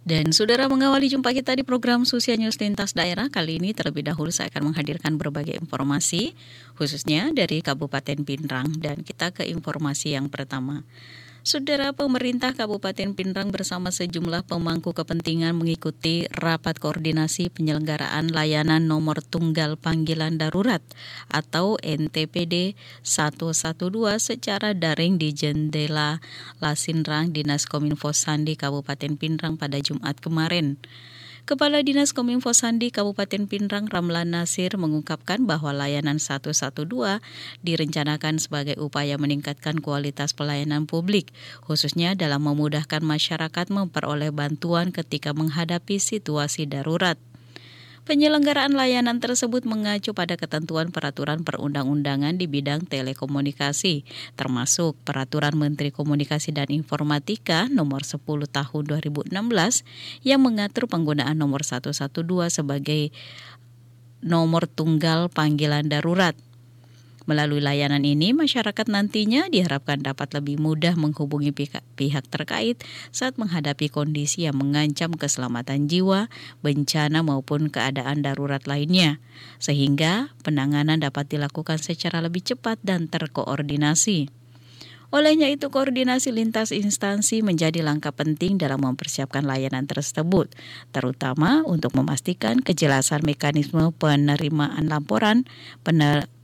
Dan saudara, mengawali jumpa kita di program Susia News Lintas Daerah. Kali ini terlebih dahulu saya akan menghadirkan berbagai informasi, khususnya dari Kabupaten Pinrang. Dan kita ke informasi yang pertama. Saudara, pemerintah Kabupaten Pinrang bersama sejumlah pemangku kepentingan mengikuti rapat koordinasi penyelenggaraan layanan nomor tunggal panggilan darurat atau NTPD 112 secara daring di Jendela Lasinrang Dinas Kominfo Sandi Kabupaten Pinrang pada Jumat kemarin. Kepala Dinas Kominfo Sandi Kabupaten Pinrang Ramlan Nasir mengungkapkan bahwa layanan 112 direncanakan sebagai upaya meningkatkan kualitas pelayanan publik, khususnya dalam memudahkan masyarakat memperoleh bantuan ketika menghadapi situasi darurat. Penyelenggaraan layanan tersebut mengacu pada ketentuan peraturan perundang-undangan di bidang telekomunikasi, termasuk Peraturan Menteri Komunikasi dan Informatika Nomor 10 Tahun 2016 yang mengatur penggunaan nomor 112 sebagai nomor tunggal panggilan darurat. Melalui layanan ini, masyarakat nantinya diharapkan dapat lebih mudah menghubungi pihak terkait saat menghadapi kondisi yang mengancam keselamatan jiwa, bencana maupun keadaan darurat lainnya, sehingga penanganan dapat dilakukan secara lebih cepat dan terkoordinasi. Olehnya itu, koordinasi lintas instansi menjadi langkah penting dalam mempersiapkan layanan tersebut, terutama untuk memastikan kejelasan mekanisme penerimaan laporan,